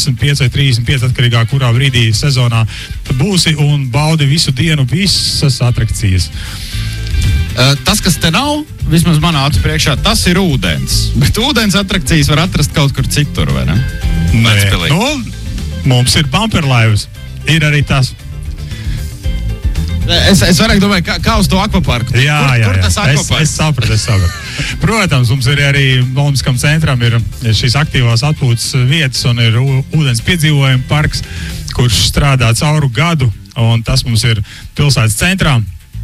25 vai 35 atkarīgā, kurā brīdī sezonā būsi un baudi visu dienu, visas atrakcijas. Tas, kas te nav, vismaz manā acu priekšā, tas ir ūdens. Bet ūdens atrakcijas var atrast kaut kur citur, vai ne? Nē, mums ir bumperlaivas. Ir arī tas. Es vairāk domāju, kā uz to akvaparku. Kur tas akvaparks? Es sapratu. Protams, mums ir arī Olimpiskam centram ir šīs aktīvās atpūtas vietas un ir ūdens piedzīvojuma parks, kurš strādā cauru gadu, un tas mums ir pilsētas centrā.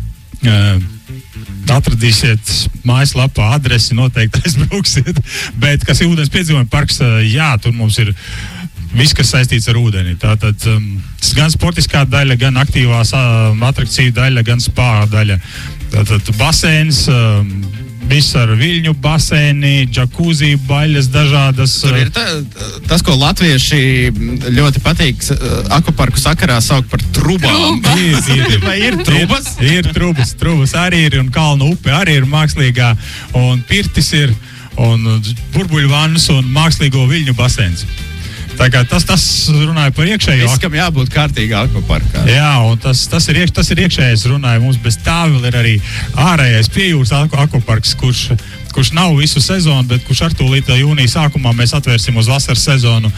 Atradīsiet mājaslapā adresi, noteikti aizbrauksiet, bet kas ir ūdens piedzīvojuma parks, jā, tur mums ir viss, kas saistīts ar ūdeni. Tātad gan sportiskā daļa, gan aktīvās atrakciju daļa, gan spā daļa. Tātad baseins, viss ar viļņu baseini, džakūzī, baļas dažādas. Tur ir tas, ko latvieši ļoti patīk akvaparku sakarā saukt par trubām. Vai ir trubas? Ir trubas arī ir, un kalnu upe arī ir mākslīgā, un pirtis ir, un burbuļvannas un mākslīgo viļņu baseins. Tā kā tas runāja par iekšējo. Viss, kam jābūt kārtīgā akvaparkā. Jā, un tas ir iekšējais runāja. Mums bez tā vēl ir arī ārējais piejūras akvaparks, kurš nav visu sezonu, bet kurš ar tūlīt jūnija sākumā mēs atvērsim uz vasaras sezonu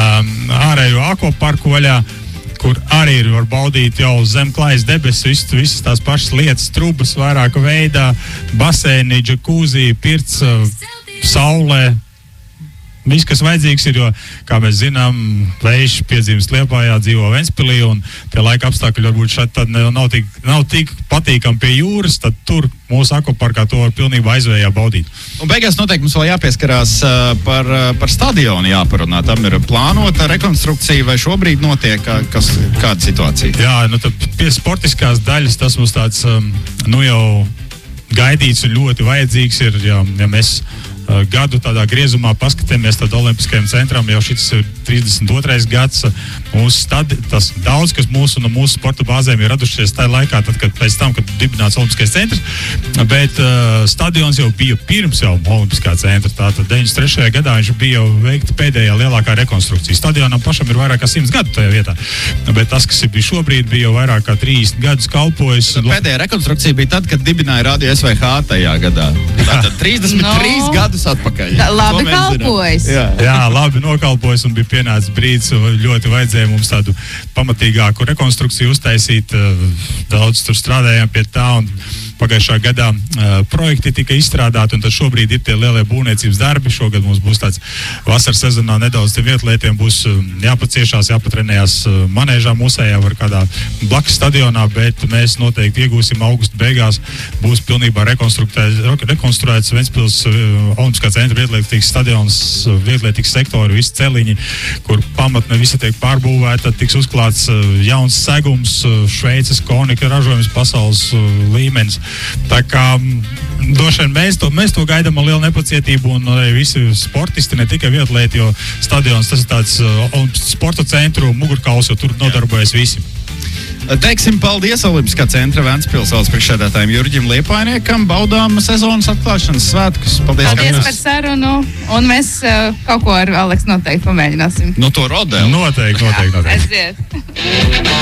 ārējo akvaparku vaļā, kur arī var baudīt jau zem klājas debesis, visas tās pašas lietas, trubas vairāka veidā, baseini, džakūzī, pirts, saulē. Viss, kas vajadzīgs ir, jo, kā mēs zinām, Vējš piedzīves Liepājā, dzīvo Ventspilī, un tie laika apstākļi varbūt šeit tad nav tik patīkami pie jūras, tad tur mūsu akvaparkā to var pilnībā aizvējā baudīt. Un beigās noteikti mums vēl jāpieskarās par stadionu jāparunā. Tam ir plānota rekonstrukcija vai šobrīd notiek kāda situācija? Jā, tad pie sportiskās daļas tas mums tāds, jau gaidīts un ļoti vajadzīgs ir, ja mēs gadu tādā griezumā paskatāmies, tad Olimpiskajam centram jau šis ir 32. gads. Tas daudz, kas mūsu sporta bāzēm ir radušies tajā laikā, pēc tam, kad dibināts Olimpiskais centrs, bet stadions jau bija pirms Olimpiskā centra. Tātad 93. gadā viņš bija veikta pēdējā lielākā rekonstrukcija. Stadionam pašam ir vairāk kā 100 gadu tajā vietā, bet tas, kas bija šobrīd, bija jau vairāk kā 30 gadus kalpojis. Pēdējā rekonstrukcija bija tad, kad dibināja Radio SVH tajā gadā. Tātad 33 gadus atpakaļ. Labi kalpojis. Jā, labi nokalpojis, un bija pienācis brīdis, ļoti vajadzēja mums tādu pamatīgāku rekonstrukciju uztaisīt. Daudz tur strādājām pie tā, un pagājušā gadā projekti tika izstrādāti, un tad šobrīd ir tie lielie būvniecības darbi. Šogad mums būs tāds vasaras sezonā nedaudz tie vietlietiem būs jāpaciešās, jāpatrenējās manēžā mūsējā var kādā blakus stadionā, bet mēs noteikti iegūsim augusta beigās. Būs pilnībā rekonstruēts Ventspils Olimpiskā centra vietlietīgs stadions, vietlietīgs sektori, visi celiņi, kur pamatne visi tiek pārbūvēta, tiks uzklāts jauns segums, Šveices konika ražojums pasaules līmenis. Tā kā droši vien mēs to gaidām ar lielu nepacietību, un arī visi sportisti, ne tikai vietlieti, jo stadions tas ir tāds sporta centru mugurkauls, jo tur nodarbojas visi. Teiksim paldies Olimpiskā centra Ventspils valsts priekšsēdētājiem Jurģim Liepainiekam, baudām sezonas atklāšanas svētkus. Paldies par sarunu, un mēs kaut ko ar Aleksu noteikti pamēģināsim. To rodēlu. Noteikti. Aiziet.